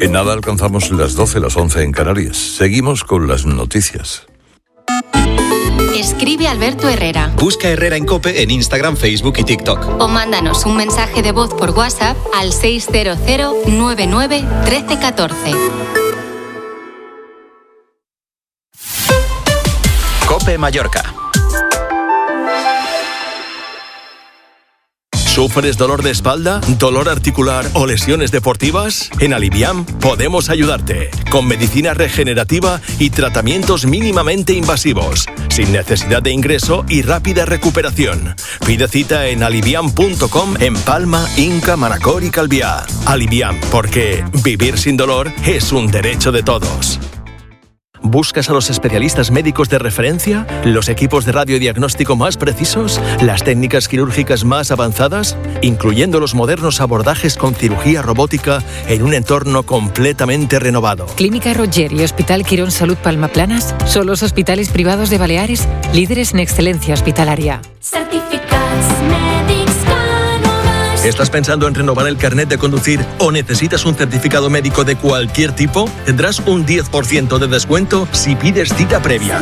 En nada alcanzamos las 12, las 11 en Canarias. Seguimos con las noticias. Escribe Alberto Herrera. Busca Herrera en COPE en Instagram, Facebook y TikTok. O mándanos un mensaje de voz por WhatsApp al 600 99 13 14. COPE Mallorca. ¿Sufres dolor de espalda, dolor articular o lesiones deportivas? En Aliviam podemos ayudarte, con medicina regenerativa y tratamientos mínimamente invasivos, sin necesidad de ingreso y rápida recuperación. Pide cita en aliviam.com en Palma, Inca, Manacor y Calviá. Aliviam, porque vivir sin dolor es un derecho de todos. ¿Buscas a los especialistas médicos de referencia? ¿Los equipos de radiodiagnóstico más precisos? ¿Las técnicas quirúrgicas más avanzadas? Incluyendo los modernos abordajes con cirugía robótica en un entorno completamente renovado. Clínica Roger y Hospital Quirón Salud Palma Planas son los hospitales privados de Baleares, líderes en excelencia hospitalaria. ¿Estás pensando en renovar el carnet de conducir o necesitas un certificado médico de cualquier tipo? Tendrás un 10% de descuento si pides cita previa.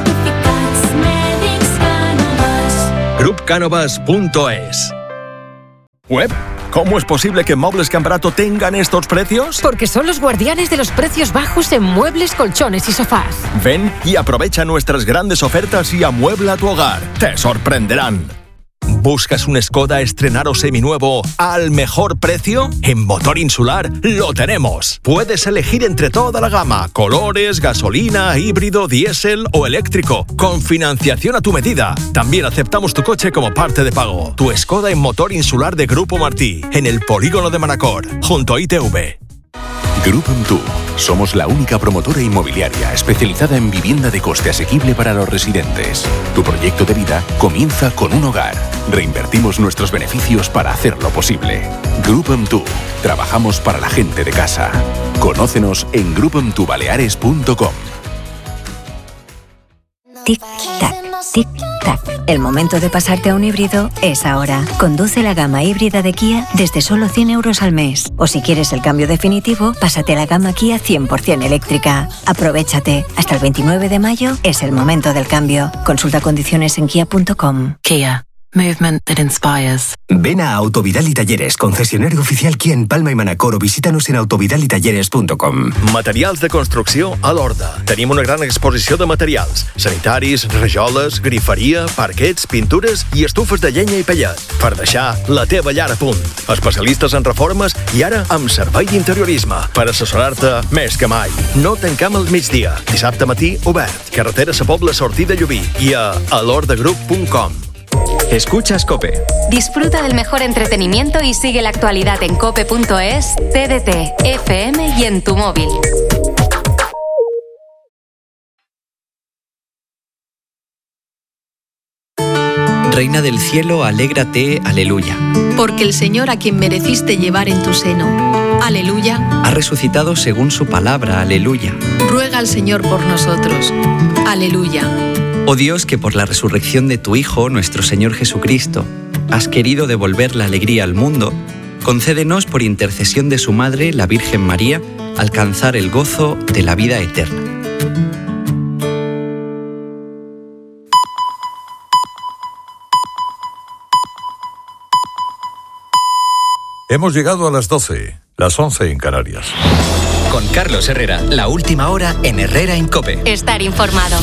Grupcanovas.es. ¿Web? ¿Cómo es posible que Mobles Camprato tengan estos precios? Porque son los guardianes de los precios bajos en muebles, colchones y sofás. Ven y aprovecha nuestras grandes ofertas y amuebla tu hogar. Te sorprenderán. ¿Buscas un Skoda estrenar o seminuevo al mejor precio? En Motor Insular lo tenemos. Puedes elegir entre toda la gama, colores, gasolina, híbrido, diésel o eléctrico, con financiación a tu medida. También aceptamos tu coche como parte de pago. Tu Skoda en Motor Insular de Grupo Martí, en el polígono de Manacor, junto a ITV. Grupem-Tu. Somos la única promotora inmobiliaria especializada en vivienda de coste asequible para los residentes. Tu proyecto de vida comienza con un hogar. Reinvertimos nuestros beneficios para hacerlo posible. Grupem-Tu. Trabajamos para la gente de casa. Conócenos en grupemtubaleares.com. Tic-tac, tic-tac. El momento de pasarte a un híbrido es ahora. Conduce la gama híbrida de Kia desde solo 100 euros al mes. O si quieres el cambio definitivo, pásate a la gama Kia 100% eléctrica. Aprovéchate. Hasta el 29 de mayo es el momento del cambio. Consulta condiciones en kia.com. Kia. Movement that inspires. Ven a Autovidal y Talleres, concesionario oficial Kia en Palma y Manacor, o visítanos en autovidalitalleres.com. Materials de construcció a l'Horta. Tenim una gran exposició de materials. Sanitaris, rajoles, griferia, parquets, pintures i estufes de llenya i pellet. Per deixar la teva llar a punt. Especialistes en reformes i ara amb servei d'interiorisme. Per assessorar-te més que mai. No tancam al migdia. Dissabte matí obert. Carretera Sa Pobla, sortida Llubí. I a alordegroup.com. Escuchas COPE. Disfruta del mejor entretenimiento y sigue la actualidad en cope.es, TDT, FM y en tu móvil. Reina del cielo, alégrate, aleluya. Porque el Señor, a quien mereciste llevar en tu seno, aleluya, ha resucitado según su palabra, aleluya. Ruega al Señor por nosotros, aleluya. Oh Dios, que por la resurrección de tu Hijo, nuestro Señor Jesucristo, has querido devolver la alegría al mundo, concédenos por intercesión de su Madre, la Virgen María, alcanzar el gozo de la vida eterna. Hemos llegado a las 12, las 11 en Canarias. Con Carlos Herrera, la última hora en Herrera en COPE. Estar informado.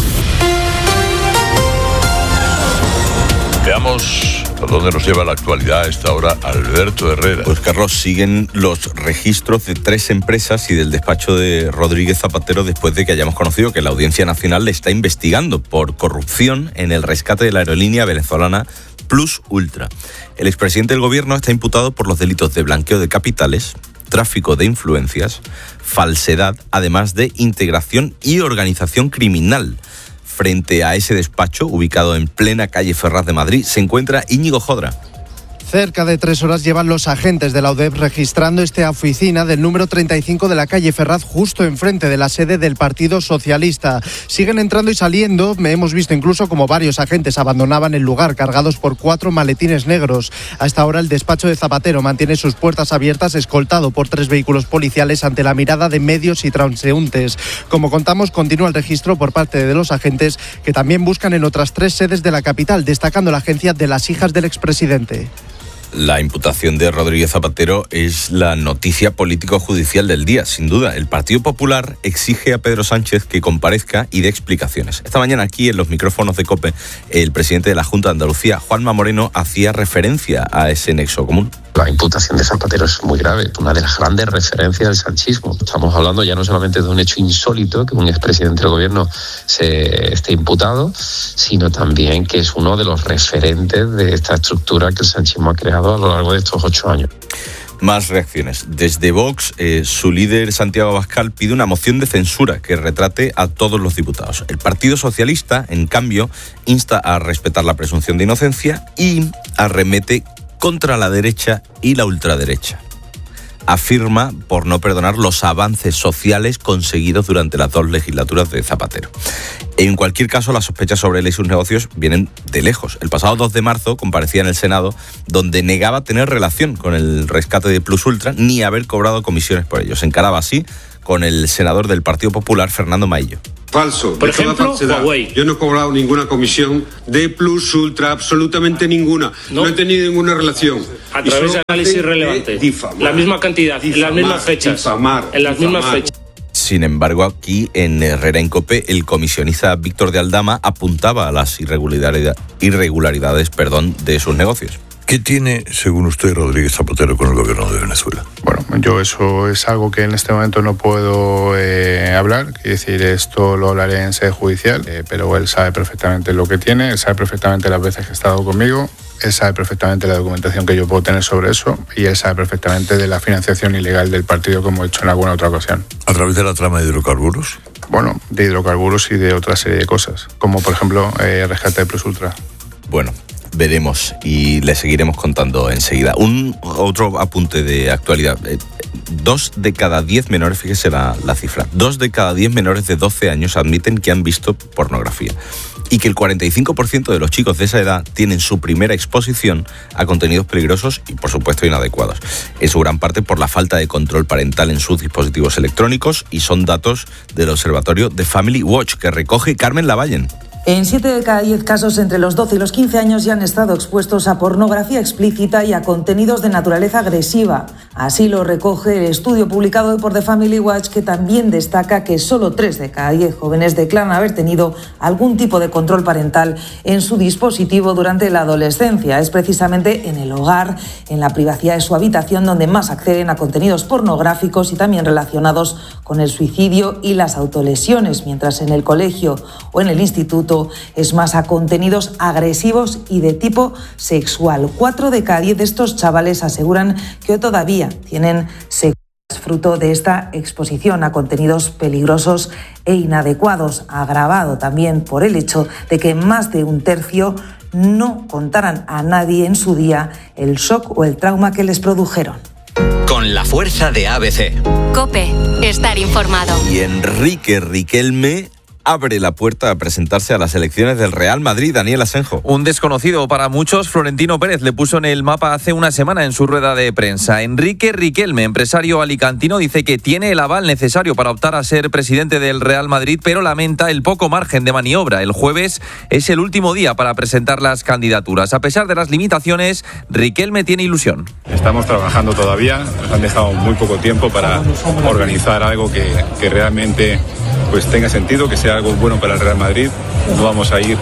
Veamos a dónde nos lleva la actualidad a esta hora Alberto Herrera. Pues Carlos, siguen los registros de 3 empresas y del despacho de Rodríguez Zapatero después de que hayamos conocido que la Audiencia Nacional le está investigando por corrupción en el rescate de la aerolínea venezolana Plus Ultra. El expresidente del gobierno está imputado por los delitos de blanqueo de capitales, tráfico de influencias, falsedad, además de integración y organización criminal. Frente a ese despacho, ubicado en plena calle Ferraz de Madrid, se encuentra Íñigo Jodra. Cerca de 3 horas llevan los agentes de la UDEP registrando esta oficina del número 35 de la calle Ferraz, justo enfrente de la sede del Partido Socialista. Siguen entrando y saliendo. Hemos visto incluso como varios agentes abandonaban el lugar cargados por 4 maletines negros. A esta hora el despacho de Zapatero mantiene sus puertas abiertas, escoltado por 3 vehículos policiales ante la mirada de medios y transeúntes. Como contamos, continúa el registro por parte de los agentes, que también buscan en otras 3 sedes de la capital, destacando la agencia de las hijas del expresidente. La imputación de Rodríguez Zapatero es la noticia político-judicial del día, sin duda. El Partido Popular exige a Pedro Sánchez que comparezca y dé explicaciones. Esta mañana aquí en los micrófonos de COPE, el presidente de la Junta de Andalucía, Juanma Moreno, hacía referencia a ese nexo común. La imputación de Zapatero es muy grave, una de las grandes referencias del sanchismo. Estamos hablando ya no solamente de un hecho insólito, que un expresidente del gobierno se esté imputado, sino también que es uno de los referentes de esta estructura que el sanchismo ha creado a lo largo de estos 8 años. Más reacciones. Desde Vox, su líder Santiago Abascal pide una moción de censura que retrate a todos los diputados. El Partido Socialista, en cambio, insta a respetar la presunción de inocencia y arremete contra la derecha y la ultraderecha. Afirma por no perdonar los avances sociales conseguidos durante las 2 legislaturas de Zapatero. En cualquier caso, las sospechas sobre él y sus negocios vienen de lejos. El pasado 2 de marzo comparecía en el Senado, donde negaba tener relación con el rescate de Plus Ultra ni haber cobrado comisiones por ello. Se encaraba así con el senador del Partido Popular, Fernando Maillo. Falso. Por ejemplo, Huawei. Yo no he cobrado ninguna comisión de Plus Ultra, absolutamente ninguna. No he tenido ninguna relación. A través de análisis relevante. La misma cantidad, en las mismas fechas. En las mismas fechas. Sin embargo, aquí en Herrera en COPE, el comisionista Víctor de Aldama apuntaba a las irregularidades de sus negocios. ¿Qué tiene, según usted, Rodríguez Zapatero con el gobierno de Venezuela? Bueno, yo eso es algo que en este momento no puedo hablar. Quiero decir, esto lo hablaré en sede judicial, pero él sabe perfectamente lo que tiene, él sabe perfectamente las veces que ha estado conmigo, él sabe perfectamente la documentación que yo puedo tener sobre eso y él sabe perfectamente de la financiación ilegal del partido, como he hecho en alguna otra ocasión. ¿A través de la trama de hidrocarburos? Bueno, de hidrocarburos y de otra serie de cosas, como por ejemplo rescate de Plus Ultra. Bueno, veremos y le seguiremos contando enseguida. Otro apunte de actualidad. 2 de cada 10 menores, fíjese la cifra, 2 de cada 10 menores de 12 años admiten que han visto pornografía. Y que el 45% de los chicos de esa edad tienen su primera exposición a contenidos peligrosos y, por supuesto, inadecuados. En su gran parte por la falta de control parental en sus dispositivos electrónicos, y son datos del observatorio de Family Watch que recoge Carmen Lavallen. En 7 de cada 10 casos entre los 12 y los 15 años ya han estado expuestos a pornografía explícita y a contenidos de naturaleza agresiva. Así lo recoge el estudio publicado por The Family Watch, que también destaca que solo 3 de cada 10 jóvenes declaran haber tenido algún tipo de control parental en su dispositivo durante la adolescencia. Es precisamente en el hogar, en la privacidad de su habitación, donde más acceden a contenidos pornográficos y también relacionados con el suicidio y las autolesiones, mientras en el colegio o en el instituto es más a contenidos agresivos y de tipo sexual. 4 de cada 10 de estos chavales aseguran que todavía tienen secuelas fruto de esta exposición a contenidos peligrosos e inadecuados, agravado también por el hecho de que más de un tercio no contaran a nadie en su día el shock o el trauma que les produjeron. Con la fuerza de ABC. COPE, estar informado. Y Enrique Riquelme abre la puerta a presentarse a las elecciones del Real Madrid. Daniel Asenjo. Un desconocido para muchos, Florentino Pérez, le puso en el mapa hace una semana en su rueda de prensa. Enrique Riquelme, empresario alicantino, dice que tiene el aval necesario para optar a ser presidente del Real Madrid, pero lamenta el poco margen de maniobra. El jueves es el último día para presentar las candidaturas. A pesar de las limitaciones, Riquelme tiene ilusión. Estamos trabajando todavía, nos han dejado muy poco tiempo para organizar algo que realmente pues tenga sentido, que sea algo bueno para el Real Madrid. No vamos a ir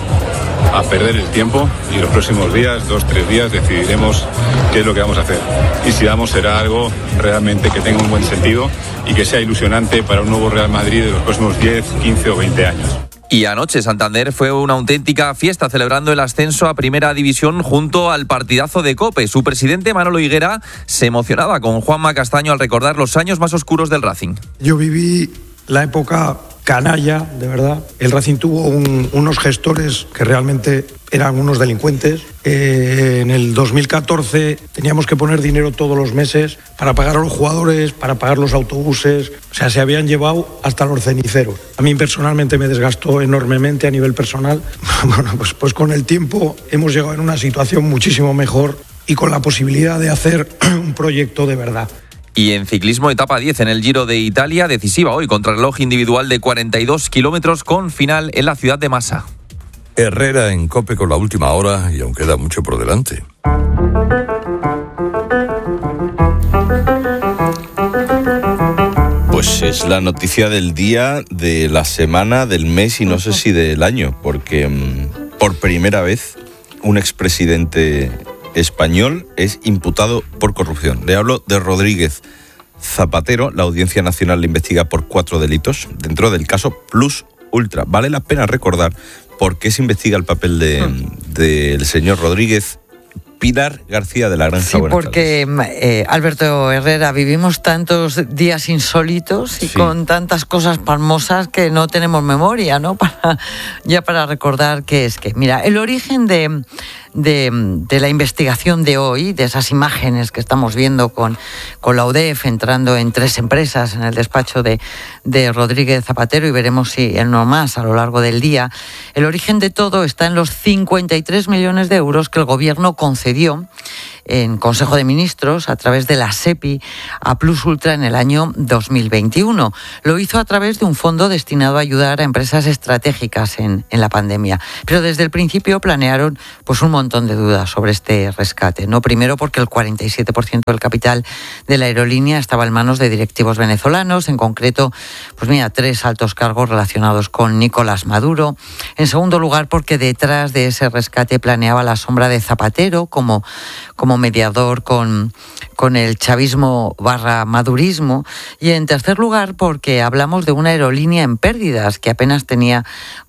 a perder el tiempo y los próximos días, 2-3 días, decidiremos qué es lo que vamos a hacer. Y si vamos, será algo realmente que tenga un buen sentido y que sea ilusionante para un nuevo Real Madrid de los próximos 10, 15 o 20 años. Y anoche Santander fue una auténtica fiesta celebrando el ascenso a Primera División junto al partidazo de COPE. Su presidente Manolo Higuera se emocionaba con Juanma Castaño al recordar los años más oscuros del Racing. Yo viví la época canalla, de verdad. El Racing tuvo unos gestores que realmente eran unos delincuentes. En el 2014 teníamos que poner dinero todos los meses para pagar a los jugadores, para pagar los autobuses. O sea, se habían llevado hasta los ceniceros. A mí personalmente me desgastó enormemente a nivel personal. Bueno, pues con el tiempo hemos llegado en una situación muchísimo mejor y con la posibilidad de hacer un proyecto de verdad. Y en ciclismo, etapa 10 en el Giro de Italia, decisiva hoy, contrarreloj individual de 42 kilómetros con final en la ciudad de Massa. Herrera en COPE con la última hora y aún queda mucho por delante. Pues es la noticia del día, de la semana, del mes y no sé si del año, porque por primera vez un expresidente español es imputado por corrupción. Le hablo de Rodríguez Zapatero. La Audiencia Nacional le investiga por 4 delitos dentro del caso Plus Ultra. Vale la pena recordar por qué se investiga el papel del señor Rodríguez. Pilar García de la Granja. Sí, porque Alberto Herrera, vivimos tantos días insólitos y con tantas cosas palmosas que no tenemos memoria, ¿no? Para recordar qué es que. Mira, el origen de la investigación de hoy, de esas imágenes que estamos viendo con la UDEF entrando en 3 empresas en el despacho de Rodríguez Zapatero, y veremos si en no más a lo largo del día. El origen de todo está en los 53 millones de euros que el Gobierno concedió en Consejo de Ministros a través de la SEPI a Plus Ultra en el año 2021. Lo hizo a través de un fondo destinado a ayudar a empresas estratégicas en la pandemia. Pero desde el principio planearon pues un montón de dudas sobre este rescate, ¿no? Primero porque el 47% del capital de la aerolínea estaba en manos de directivos venezolanos, en concreto, pues mira, 3 altos cargos relacionados con Nicolás Maduro. En segundo lugar, porque detrás de ese rescate planeaba la sombra de Zapatero como mediador con el chavismo / madurismo. Y en tercer lugar, porque hablamos de una aerolínea en pérdidas que apenas tenía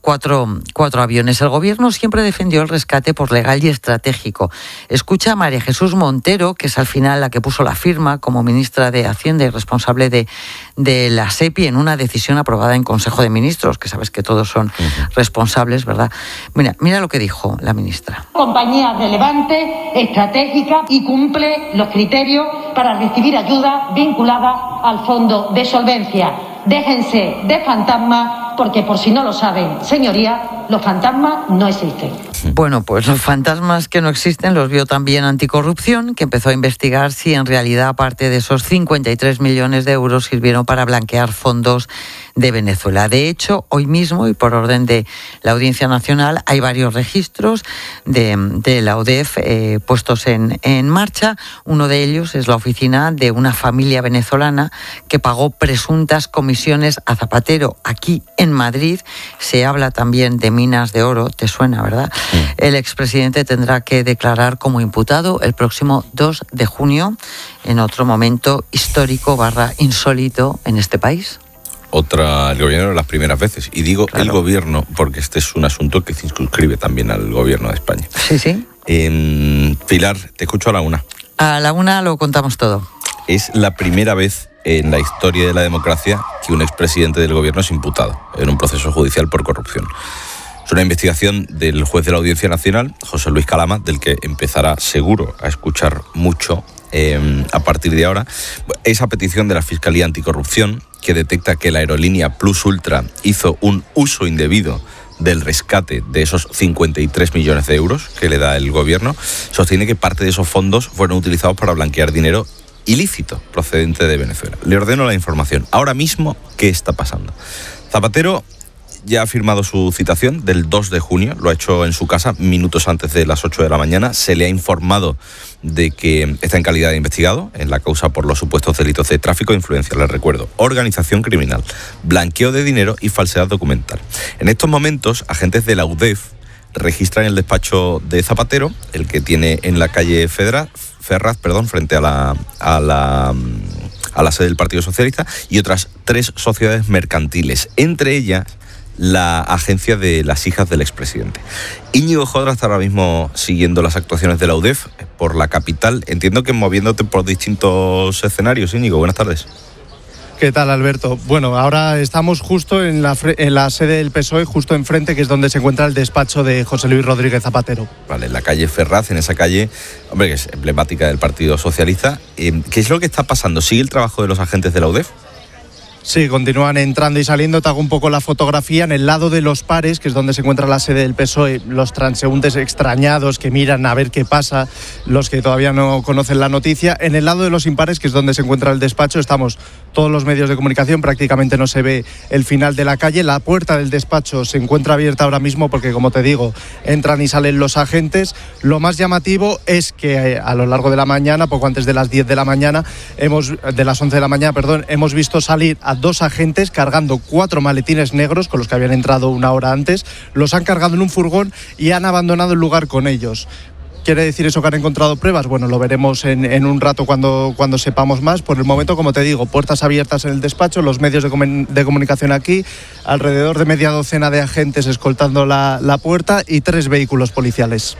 4 aviones. El Gobierno siempre defendió el rescate por legal y estratégico. Escucha a María Jesús Montero, que es al final la que puso la firma como ministra de Hacienda y responsable de la SEPI en una decisión aprobada en Consejo de Ministros, que sabes que todos son responsables, ¿verdad? Mira lo que dijo la ministra. Compañía relevante, estratégica y cumple los criterios para recibir ayuda vinculada al fondo de solvencia. Déjense de fantasmas, porque por si no lo saben, señoría, los fantasmas no existen. Bueno, pues los fantasmas que no existen los vio también Anticorrupción, que empezó a investigar si en realidad parte de esos 53 millones de euros sirvieron para blanquear fondos de Venezuela. De hecho, hoy mismo, y por orden de la Audiencia Nacional, hay varios registros de la UDEF puestos en marcha. Uno de ellos es la oficina de una familia venezolana que pagó presuntas comisiones a Zapatero aquí en Madrid. Se habla también de minas de oro, te suena, ¿verdad? El expresidente tendrá que declarar como imputado el próximo 2 de junio, en otro momento histórico / insólito en este país. El gobierno las primeras veces. Y digo el gobierno porque este es un asunto que se circunscribe también al gobierno de España. Sí. Pilar, te escucho a la 1. A la 1 lo contamos todo. Es la primera vez en la historia de la democracia que un expresidente del gobierno es imputado en un proceso judicial por corrupción. Es una investigación del juez de la Audiencia Nacional, José Luis Calama, del que empezará seguro a escuchar mucho a partir de ahora. Esa petición de la Fiscalía Anticorrupción, que detecta que la aerolínea Plus Ultra hizo un uso indebido del rescate de esos 53 millones de euros que le da el gobierno, sostiene que parte de esos fondos fueron utilizados para blanquear dinero ilícito procedente de Venezuela. Le ordeno la información. Ahora mismo, ¿qué está pasando? Zapatero ya ha firmado su citación del 2 de junio, lo ha hecho en su casa minutos antes de las 8 de la mañana. Se le ha informado de que está en calidad de investigado en la causa por los supuestos delitos de tráfico de influencia, les recuerdo, organización criminal, blanqueo de dinero y falsedad documental. En estos momentos, agentes de la UDEF registran el despacho de Zapatero, el que tiene en la calle Ferraz, frente a la sede del Partido Socialista, y otras 3 sociedades mercantiles, entre ellas la agencia de las hijas del expresidente. Íñigo Jodra está ahora mismo siguiendo las actuaciones de la UDEF por la capital, entiendo que moviéndote por distintos escenarios. Íñigo, buenas tardes. ¿Qué tal, Alberto? Bueno, ahora estamos justo en la sede del PSOE, justo enfrente, que es donde se encuentra el despacho de José Luis Rodríguez Zapatero. Vale, en la calle Ferraz, en esa calle, hombre, que es emblemática del Partido Socialista. ¿Qué es lo que está pasando? ¿Sigue el trabajo de los agentes de la UDEF? Sí, continúan entrando y saliendo. Te hago un poco la fotografía. En el lado de los pares, que es donde se encuentra la sede del PSOE, los transeúntes extrañados que miran a ver qué pasa, los que todavía no conocen la noticia. En el lado de los impares, que es donde se encuentra el despacho, estamos todos los medios de comunicación. Prácticamente no se ve el final de la calle. La puerta del despacho se encuentra abierta ahora mismo porque, como te digo, entran y salen los agentes. Lo más llamativo es que a lo largo de la mañana, poco antes de las 10 de la mañana, de las 11 de la mañana, hemos visto salir a 2 agentes cargando 4 maletines negros con los que habían entrado una hora antes. Los han cargado en un furgón y han abandonado el lugar con ellos. ¿Quiere decir eso que han encontrado pruebas? Bueno, lo veremos en un rato cuando sepamos más. Por el momento, como te digo, puertas abiertas en el despacho, los medios de comunicación aquí, alrededor de media docena de agentes escoltando la puerta y 3 vehículos policiales.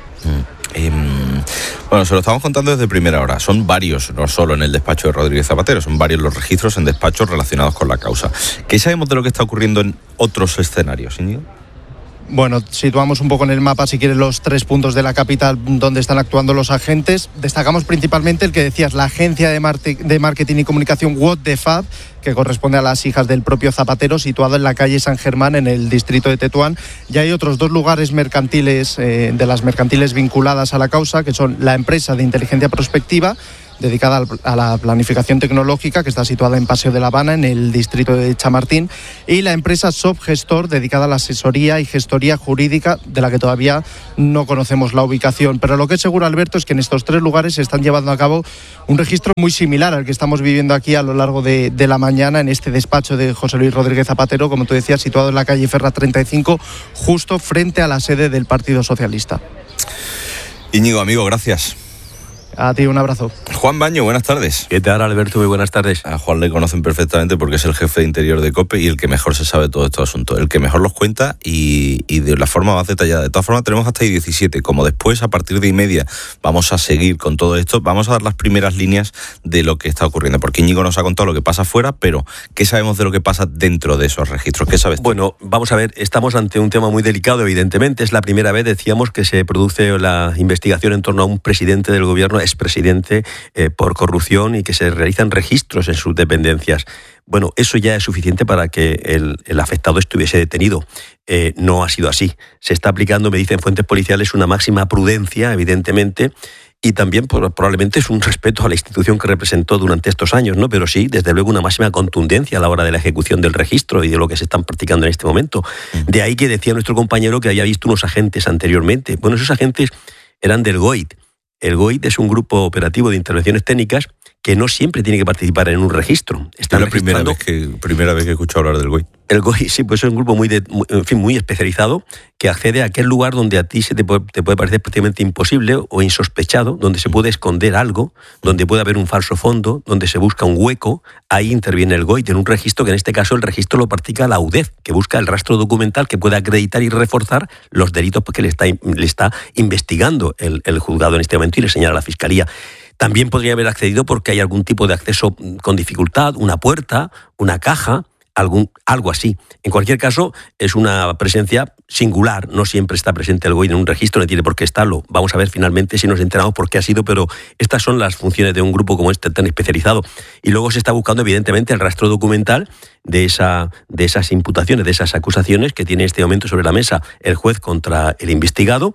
Bueno, se lo estamos contando desde primera hora. Son varios, no solo en el despacho de Rodríguez Zapatero, son varios los registros en despachos relacionados con la causa. ¿Qué sabemos de lo que está ocurriendo en otros escenarios, Íñigo? Bueno, situamos un poco en el mapa, si quieres, los 3 puntos de la capital donde están actuando los agentes. Destacamos principalmente el que decías, la agencia de marketing y comunicación What the Fab, que corresponde a las hijas del propio Zapatero, situado en la calle San Germán, en el distrito de Tetuán. Y hay otros 2 lugares mercantiles, de las mercantiles vinculadas a la causa, que son la empresa de inteligencia prospectiva, dedicada a la planificación tecnológica, que está situada en Paseo de la Habana, en el distrito de Chamartín, y la empresa Sopgestor, dedicada a la asesoría y gestoría jurídica, de la que todavía no conocemos la ubicación. Pero lo que es seguro, Alberto, es que en estos 3 lugares se están llevando a cabo un registro muy similar al que estamos viviendo aquí a lo largo de la mañana, en este despacho de José Luis Rodríguez Zapatero, como tú decías, situado en la calle Ferraz 35, justo frente a la sede del Partido Socialista. Íñigo, amigo, gracias. A ti un abrazo. Juan Baño, buenas tardes. ¿Qué tal, Alberto? Muy buenas tardes. A Juan le conocen perfectamente porque es el jefe de interior de COPE y el que mejor se sabe todo este asunto, el que mejor los cuenta y de la forma más detallada. De todas formas, tenemos hasta ahí 17. Como después, a partir de 1:30, vamos a seguir con todo esto, vamos a dar las primeras líneas de lo que está ocurriendo, porque Íñigo nos ha contado lo que pasa afuera, pero ¿qué sabemos de lo que pasa dentro de esos registros? ¿Qué sabes tú? Bueno, vamos a ver, estamos ante un tema muy delicado, evidentemente. Es la primera vez, decíamos, que se produce la investigación en torno a un presidente del gobierno, expresidente, por corrupción, y que se realizan registros en sus dependencias. Bueno, eso ya es suficiente para que el afectado estuviese detenido. No ha sido así. Se está aplicando, me dicen fuentes policiales, una máxima prudencia, evidentemente, y también probablemente es un respeto a la institución que representó durante estos años, ¿no? Pero sí, desde luego, una máxima contundencia a la hora de la ejecución del registro y de lo que se están practicando en este momento. De ahí que decía nuestro compañero que había visto unos agentes anteriormente. Bueno, esos agentes eran del GOIT. El GOIT es un grupo operativo de intervenciones técnicas que no siempre tiene que participar en un registro. Están es la primera vez que escucho hablar del GOIT. El GOIT, sí, pues es un grupo muy especializado que accede a aquel lugar donde a ti te puede parecer prácticamente imposible o insospechado, donde se puede esconder algo, donde puede haber un falso fondo, donde se busca un hueco. Ahí interviene el GOIT en un registro que en este caso el registro lo practica la UDEF, que busca el rastro documental que pueda acreditar y reforzar los delitos que le está investigando el juzgado en este momento y le señala a la Fiscalía. También podría haber accedido porque hay algún tipo de acceso con dificultad, una puerta, una caja, algo así. En cualquier caso, es una presencia singular. No siempre está presente el GOIT en un registro, no tiene por qué estarlo. Vamos a ver finalmente si nos enteramos por qué ha sido, pero estas son las funciones de un grupo como este tan especializado. Y luego se está buscando, evidentemente, el rastro documental de esas imputaciones, de esas acusaciones que tiene en este momento sobre la mesa el juez contra el investigado.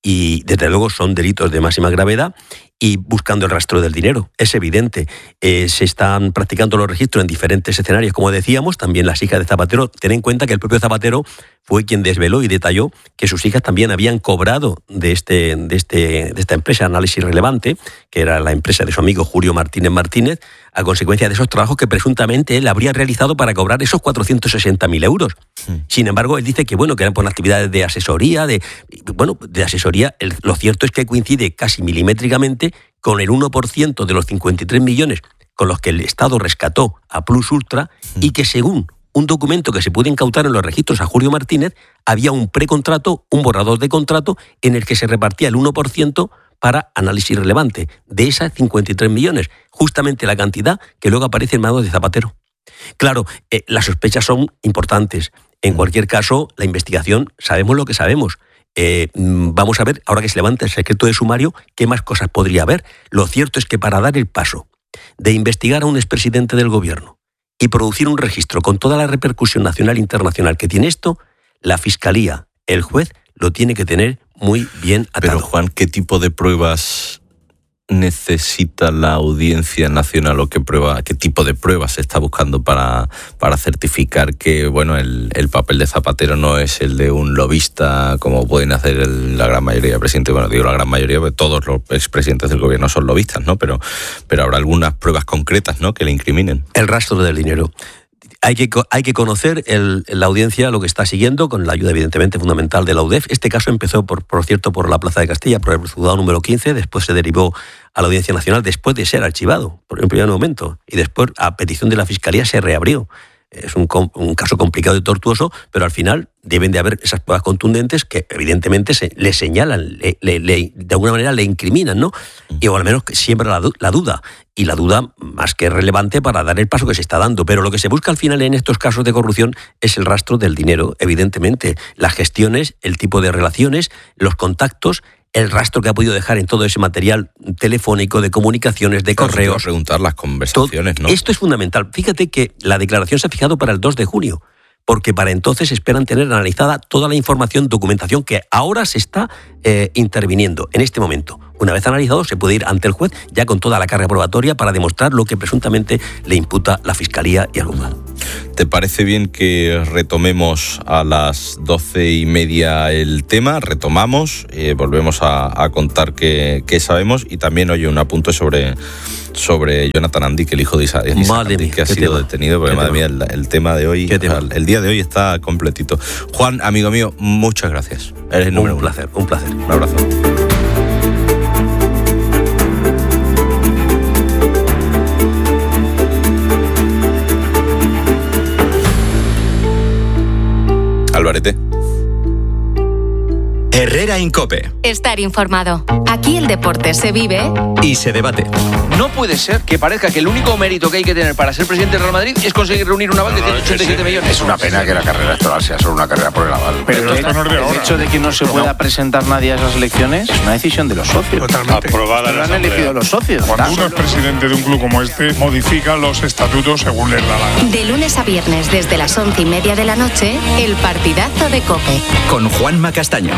Y desde luego son delitos de máxima gravedad y buscando el rastro del dinero. Es evidente, se están practicando los registros en diferentes escenarios, como decíamos, también las hijas de Zapatero. Ten en cuenta que el propio Zapatero fue quien desveló y detalló que sus hijas también habían cobrado de esta empresa Análisis Relevante, que era la empresa de su amigo Julio Martínez, a consecuencia de esos trabajos que presuntamente él habría realizado para cobrar esos 460.000 euros. Sin embargo, él dice que eran por actividades de asesoría, de asesoría. Lo cierto es que coincide casi milimétricamente con el 1% de los 53 millones con los que el Estado rescató a Plus Ultra y que, según un documento que se puede incautar en los registros a Julio Martínez, había un precontrato, un borrador de contrato en el que se repartía el 1% para Análisis Relevante, de esas 53 millones, justamente la cantidad que luego aparece en manos de Zapatero. Claro, las sospechas son importantes. En cualquier caso, la investigación, sabemos lo que sabemos. Vamos a ver, ahora que se levanta el secreto de sumario, qué más cosas podría haber. Lo cierto es que para dar el paso de investigar a un expresidente del gobierno y producir un registro con toda la repercusión nacional e internacional que tiene esto, la Fiscalía, el juez, lo tiene que tener muy bien atado. Pero, Juan, ¿qué tipo de pruebas necesita la Audiencia Nacional o qué tipo de pruebas se está buscando para certificar que el papel de Zapatero no es el de un lobista, como pueden hacer la gran mayoría de presidentes? Bueno, digo la gran mayoría, porque todos los expresidentes del gobierno son lobistas, ¿no? Pero habrá algunas pruebas concretas, ¿no?, que le incriminen. El rastro del dinero. Hay que conocer la audiencia lo que está siguiendo, con la ayuda evidentemente fundamental de la UDEF. Este caso empezó, por cierto, por la Plaza de Castilla, por el juzgado número 15, después se derivó a la Audiencia Nacional, después de ser archivado, por un primer momento, y después, a petición de la Fiscalía, se reabrió. Es un caso complicado y tortuoso, pero al final deben de haber esas pruebas contundentes que evidentemente le señalan, de alguna manera le incriminan, ¿no? Y o al menos que siembra la duda. Y la duda más que relevante para dar el paso que se está dando. Pero lo que se busca al final en estos casos de corrupción es el rastro del dinero, evidentemente. Las gestiones, el tipo de relaciones, los contactos, el rastro que ha podido dejar en todo ese material telefónico, de comunicaciones, de correos. Preguntar las conversaciones, ¿no? Esto es fundamental. Fíjate que la declaración se ha fijado para el 2 de junio, porque para entonces esperan tener analizada toda la información, documentación que ahora se está interviniendo en este momento. Una vez analizado, se puede ir ante el juez ya con toda la carga probatoria para demostrar lo que presuntamente le imputa la Fiscalía y el juzgado. ¿Te parece bien que retomemos a las 12:30 el tema? Retomamos, volvemos a contar qué sabemos, y también, oye, un apunte sobre Jonathan Andic, el hijo de Isaac Andic, que ha sido detenido, porque madre mía, el tema de hoy, el día de hoy está completito. Juan, amigo mío, muchas gracias. Eres el número uno. Un placer. Un abrazo. Alvarete. Herrera en COPE. Estar informado. Aquí el deporte se vive y se debate. No puede ser que parezca que el único mérito que hay que tener para ser presidente del Real Madrid es conseguir reunir un aval de 187 millones. Es una pena que la carrera electoral sea solo una carrera por el aval. Pero el hecho de que no se pueda presentar nadie a esas elecciones es una decisión de los socios. Totalmente. Aprobada la Asamblea. Han elegido los socios. Cuando uno es presidente de un club como este, modifica los estatutos según les da la gana. de lunes a viernes desde las 11:30 de la noche, el partidazo de COPE. Con Juanma Castaño.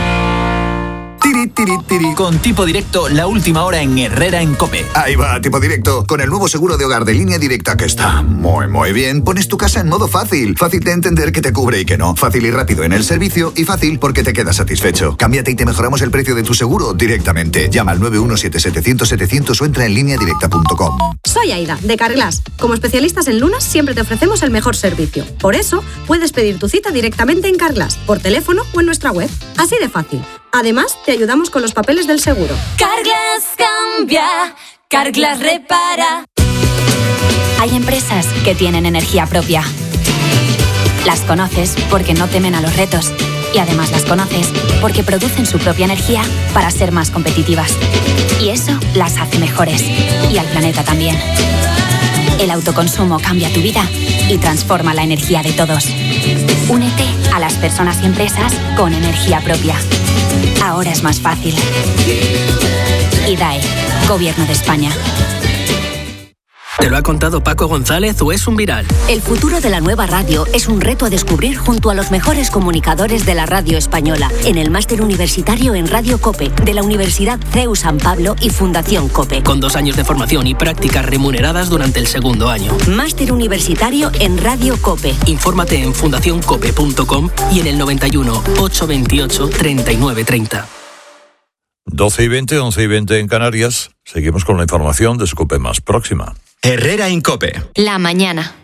Con Tipo Directo, la última hora en Herrera en COPE. Ahí va, Tipo Directo. Con el nuevo seguro de hogar de Línea Directa, que está muy bien, pones tu casa en modo fácil. Fácil de entender que te cubre y que no. Fácil y rápido en el servicio, y fácil porque te quedas satisfecho. Cámbiate y te mejoramos el precio de tu seguro directamente. Llama al 917-700-700 o entra en lineadirecta.com. Soy Aida, de Carglass. Como especialistas en lunas, siempre te ofrecemos el mejor servicio. Por eso, puedes pedir tu cita directamente en Carglass, por teléfono o en nuestra web. Así de fácil. Además, te ayudamos con los papeles del seguro. Carglass cambia, Carglass repara. Hay empresas que tienen energía propia. Las conoces porque no temen a los retos. Y además las conoces porque producen su propia energía para ser más competitivas. Y eso las hace mejores. Y al planeta también. El autoconsumo cambia tu vida y transforma la energía de todos. Únete a las personas y empresas con energía propia. Ahora es más fácil. IDAE, Gobierno de España. ¿Te lo ha contado Paco González o es un viral? El futuro de la nueva radio es un reto a descubrir junto a los mejores comunicadores de la radio española en el Máster Universitario en Radio COPE de la Universidad CEU San Pablo y Fundación COPE. Con 2 años de formación y prácticas remuneradas durante el segundo año. Máster Universitario en Radio COPE. Infórmate en fundacioncope.com y en el 91 828 3930. 12:20, 11:20 en Canarias. Seguimos con la información de su COPE más próxima. Herrera en COPE. La mañana.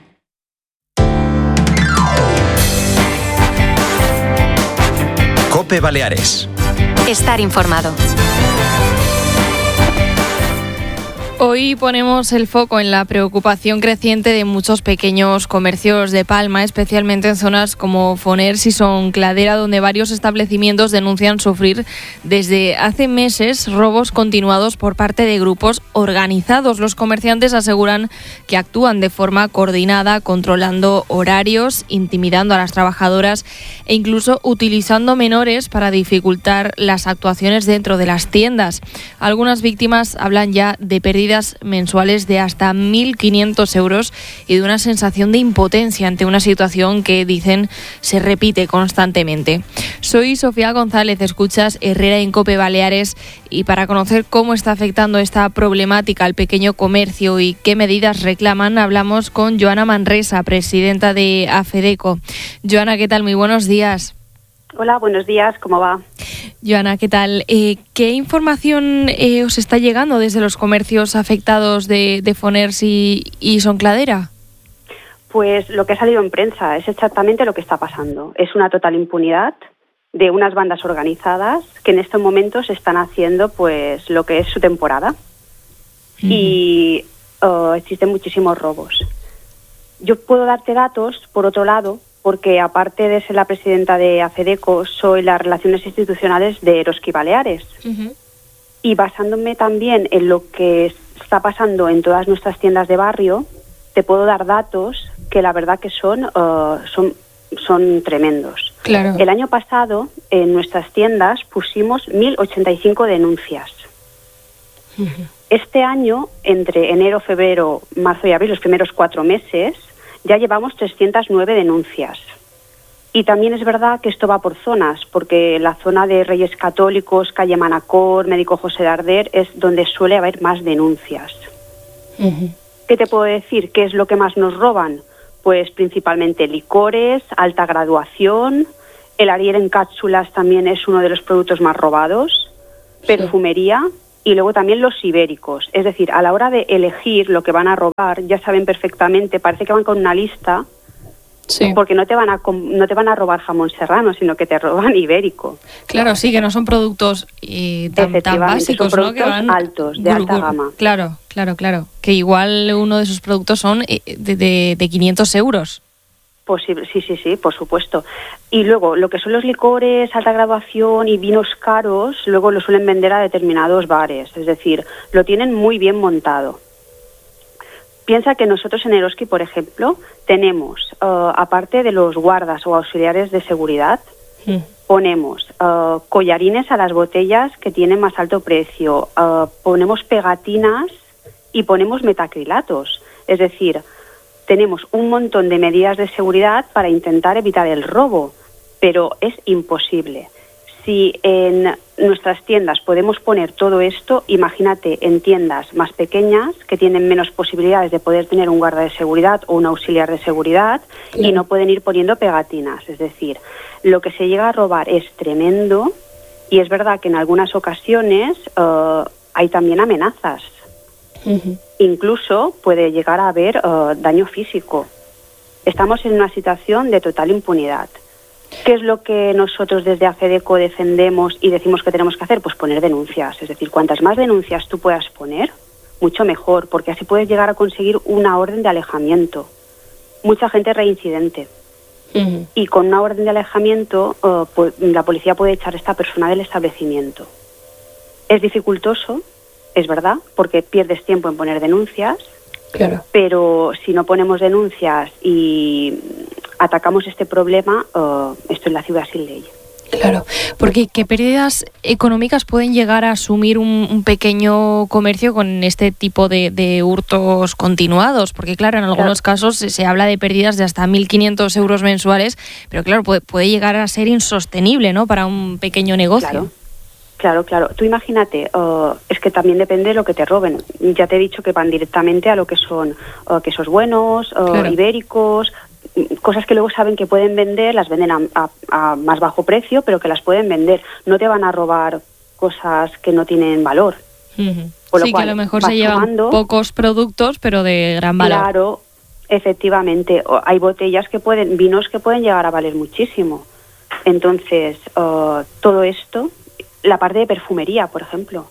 COPE Baleares. Estar informado. Hoy ponemos el foco en la preocupación creciente de muchos pequeños comercios de Palma, especialmente en zonas como Foners y Son Cladera, donde varios establecimientos denuncian sufrir desde hace meses robos continuados por parte de grupos organizados. Los comerciantes aseguran que actúan de forma coordinada, controlando horarios, intimidando a las trabajadoras e incluso utilizando menores para dificultar las actuaciones dentro de las tiendas. Algunas víctimas hablan ya de pérdidas mensuales de hasta 1.500 euros y de una sensación de impotencia ante una situación que, dicen, se repite constantemente. Soy Sofía González, escuchas Herrera en COPE Baleares, y para conocer cómo está afectando esta problemática al pequeño comercio y qué medidas reclaman, hablamos con Joana Manresa, presidenta de AFEDECO. Joana, ¿qué tal? Muy buenos días. Hola, buenos días, ¿cómo va? Joana, ¿qué tal? ¿Qué información os está llegando desde los comercios afectados de Foners y Son Cladera? Pues lo que ha salido en prensa es exactamente lo que está pasando. Es una total impunidad de unas bandas organizadas que en estos momentos están haciendo pues lo que es su temporada. Y existen muchísimos robos. Yo puedo darte datos, por otro lado, porque aparte de ser la presidenta de AFEDECO, soy las Relaciones Institucionales de Eroski Baleares. Y basándome también en lo que está pasando en todas nuestras tiendas de barrio, te puedo dar datos que la verdad que son tremendos. Claro. El año pasado, en nuestras tiendas, pusimos 1.085 denuncias. Este año, entre enero, febrero, marzo y abril, los primeros 4 meses, ya llevamos 309 denuncias. Y también es verdad que esto va por zonas, porque la zona de Reyes Católicos, calle Manacor, Médico José Darder, es donde suele haber más denuncias. ¿Qué te puedo decir? ¿Qué es lo que más nos roban? Pues principalmente licores, alta graduación, el Ariel en cápsulas también es uno de los productos más robados, perfumería y luego también los ibéricos. Es decir, a la hora de elegir lo que van a robar, ya saben perfectamente, parece que van con una lista, porque no te van a robar jamón serrano, sino que te roban ibérico. Claro, sí, que no son productos tan básicos, son ¿no? Que van altos, de alta gama. Claro. Que igual uno de sus productos son de 500 euros. Posible, sí, por supuesto. Y luego, lo que son los licores, alta graduación y vinos caros, luego lo suelen vender a determinados bares. Es decir, lo tienen muy bien montado. Piensa que nosotros en Eroski, por ejemplo, tenemos, aparte de los guardas o auxiliares de seguridad, ponemos collarines a las botellas que tienen más alto precio, ponemos pegatinas y ponemos metacrilatos. Es decir, tenemos un montón de medidas de seguridad para intentar evitar el robo, pero es imposible. Si en nuestras tiendas podemos poner todo esto, imagínate en tiendas más pequeñas que tienen menos posibilidades de poder tener un guarda de seguridad o un auxiliar de seguridad y no pueden ir poniendo pegatinas. Es decir, lo que se llega a robar es tremendo y es verdad que en algunas ocasiones hay también amenazas. Incluso puede llegar a haber daño físico. Estamos en una situación de total impunidad. ¿Qué es lo que nosotros desde AFEDECO defendemos y decimos que tenemos que hacer? Pues poner denuncias. Es decir, cuantas más denuncias tú puedas poner, mucho mejor, porque así puedes llegar a conseguir una orden de alejamiento. Mucha gente reincidente. Y con una orden de alejamiento, pues, la policía puede echar a esta persona del establecimiento. Es dificultoso, es verdad, porque pierdes tiempo en poner denuncias, pero si no ponemos denuncias y atacamos este problema, esto es la ciudad sin ley. Claro, porque ¿qué pérdidas económicas pueden llegar a asumir un pequeño comercio con este tipo de hurtos continuados? Porque claro, en algunos casos se habla de pérdidas de hasta 1.500 euros mensuales, pero claro, puede llegar a ser insostenible, ¿no?, para un pequeño negocio. Claro. Tú imagínate, es que también depende de lo que te roben. Ya te he dicho que van directamente a lo que son quesos buenos, ibéricos, cosas que luego saben que pueden vender, las venden a más bajo precio, pero que las pueden vender. No te van a robar cosas que no tienen valor. Por lo cual, que a lo mejor se llevan pocos productos, pero de gran valor. Claro, efectivamente. Hay vinos que pueden llegar a valer muchísimo. Entonces, todo esto, la parte de perfumería, por ejemplo.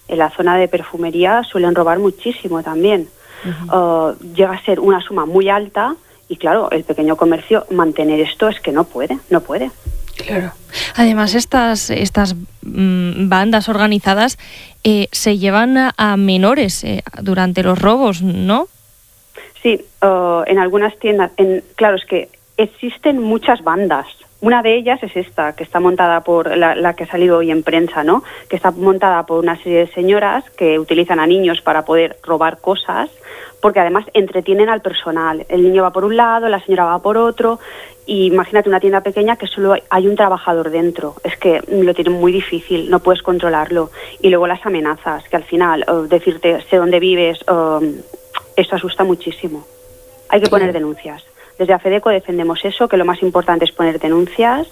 En la zona de perfumería suelen robar muchísimo también. Llega a ser una suma muy alta y claro, el pequeño comercio mantener esto es que no puede. Claro. Además, estas bandas organizadas se llevan a menores durante los robos, ¿no? Sí, en algunas tiendas. Claro, es que existen muchas bandas. Una de ellas es esta, que está montada por la que ha salido hoy en prensa, ¿no? Que está montada por una serie de señoras que utilizan a niños para poder robar cosas, porque además entretienen al personal. El niño va por un lado, la señora va por otro, y imagínate una tienda pequeña que solo hay un trabajador dentro. Es que lo tienen muy difícil, no puedes controlarlo. Y luego las amenazas, que al final decirte sé dónde vives, esto asusta muchísimo. Hay que poner denuncias. Desde AFEDECO defendemos eso, que lo más importante es poner denuncias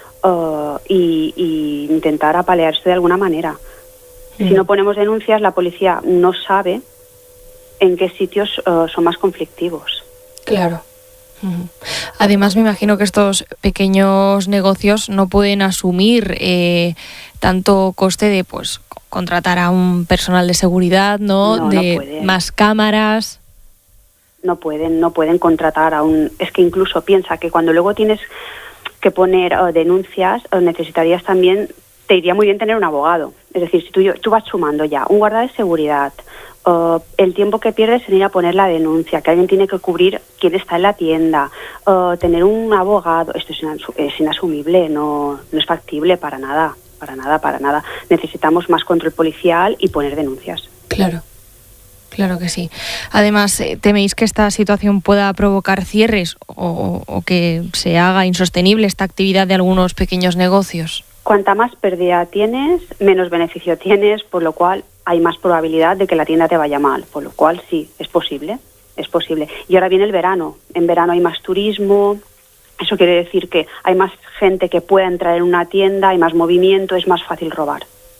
y intentar apalear esto de alguna manera. Si no ponemos denuncias, la policía no sabe en qué sitios son más conflictivos. Claro. Además, me imagino que estos pequeños negocios no pueden asumir tanto coste de pues contratar a un personal de seguridad, ¿no? De más cámaras. No pueden contratar a un... Es que incluso piensa que cuando luego tienes que poner denuncias, necesitarías también... Te iría muy bien tener un abogado. Es decir, si tú vas sumando ya un guarda de seguridad, el tiempo que pierdes en ir a poner la denuncia, que alguien tiene que cubrir quién está en la tienda, tener un abogado, esto es inasumible, no es factible para nada. Necesitamos más control policial y poner denuncias. Claro que sí. Además, ¿teméis que esta situación pueda provocar cierres o que se haga insostenible esta actividad de algunos pequeños negocios? Cuanta más pérdida tienes, menos beneficio tienes, por lo cual hay más probabilidad de que la tienda te vaya mal. Por lo cual sí, es posible. Y ahora viene el verano. En verano hay más turismo. Eso quiere decir que hay más gente que pueda entrar en una tienda, hay más movimiento, es más fácil robar.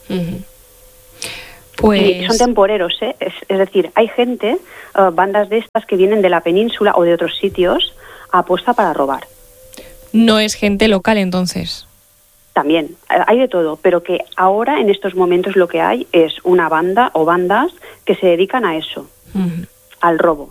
Pues... Y son temporeros, ¿eh? Es decir, hay gente, bandas de estas que vienen de la península o de otros sitios, a apuesta para robar. No es gente local, entonces. También, hay de todo, pero que ahora, en estos momentos, lo que hay es una banda o bandas que se dedican a eso, al robo.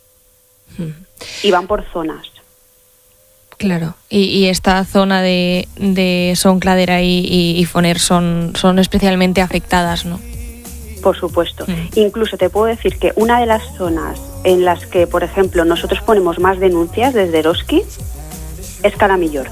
Y van por zonas. Claro, y esta zona de Son Cladera y Foner son especialmente afectadas, ¿no? Por supuesto. Incluso te puedo decir que una de las zonas en las que, por ejemplo, nosotros ponemos más denuncias desde Eroski es Calamillor.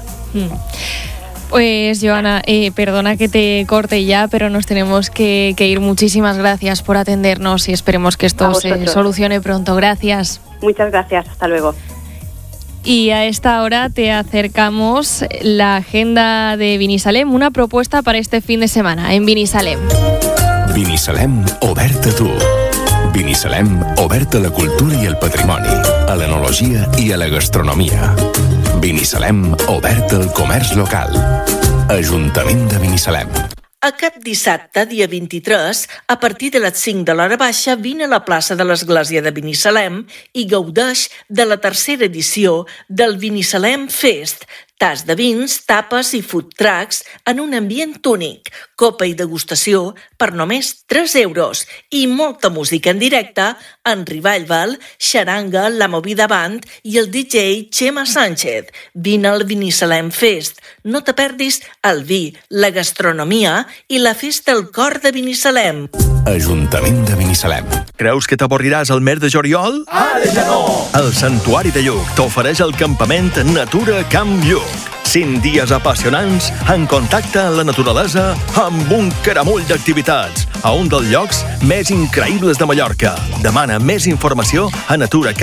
Pues, Joana, perdona que te corte ya, pero nos tenemos que ir. Muchísimas gracias por atendernos y esperemos que esto se solucione pronto. Gracias. Muchas gracias. Hasta luego. Y a esta hora te acercamos la agenda de Binissalem, una propuesta para este fin de semana en Binissalem. Binissalem, obert a tu. Binissalem, obert a la cultura i el patrimoni, a l'enologia i a la gastronomia. Binissalem, obert al comerç local. Ajuntament de Binissalem. Aquest dissabte, dia 23, a partir de les 5 de l'hora baixa, vine a la plaça de l'Església de Binissalem i gaudeix de la tercera edició del Binissalem Fest, tas de vins, tapes i food trucks en un ambient únic, copa i degustació per només 3 euros i molta música en directe en Revival, Xaranga, La Movida Band i el DJ Chema Sánchez. Vine al Binissalem Fest. No te perdis el vi, la gastronomia i la festa al cor de Binissalem. Ajuntament de Binissalem. Creus que t'avorriràs al mes de juliol? Ara ja no! El Santuari de Lluc t'ofereix el campament Natura Camp Lluc. 5 dies apassionants en contacte amb la naturalesa amb un caramull d'activitats a un dels llocs més increïbles de Mallorca. Demana més informació a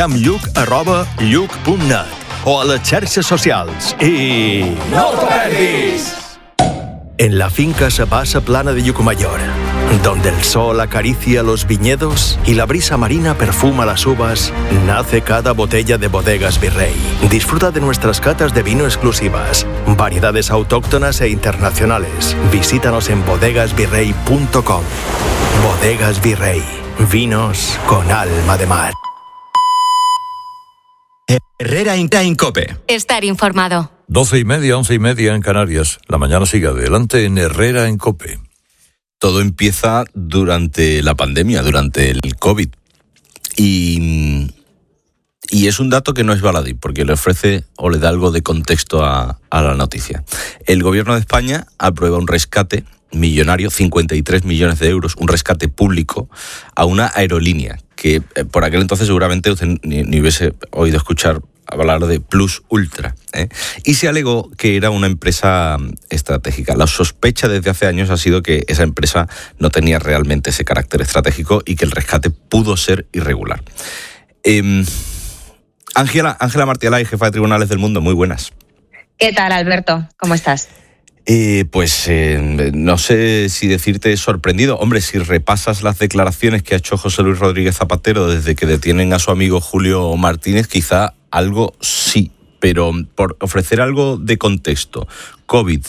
naturacampluc@lluc.net o a les xarxes socials. I... No t'ho perdis! En la finca Sabasa Plana de Llucmajor, donde el sol acaricia los viñedos y la brisa marina perfuma las uvas, nace cada botella de Bodegas Virrey. Disfruta de nuestras catas de vino exclusivas, variedades autóctonas e internacionales. Visítanos en bodegasvirrey.com. Bodegas Virrey, vinos con alma de mar. Herrera Inca COPE. Estar informado. 12:30, 11:30 en Canarias. La mañana sigue adelante en Herrera en COPE. todo empieza durante la pandemia, durante el COVID. Y es un dato que no es baladí, porque le ofrece o le da algo de contexto a la noticia. El Gobierno de España aprueba un rescate millonario, 53 millones de euros, un rescate público a una aerolínea que por aquel entonces seguramente usted ni hubiese oído escuchar hablar de Plus Ultra, y se alegó que era una empresa estratégica. La sospecha desde hace años ha sido que esa empresa no tenía realmente ese carácter estratégico y que el rescate pudo ser irregular. Ángela Martialay, jefa de Tribunales del Mundo, muy buenas. ¿Qué tal, Alberto? ¿Cómo estás? No sé si decirte sorprendido. Hombre, si repasas las declaraciones que ha hecho José Luis Rodríguez Zapatero desde que detienen a su amigo Julio Martínez, quizá algo sí, pero por ofrecer algo de contexto. COVID,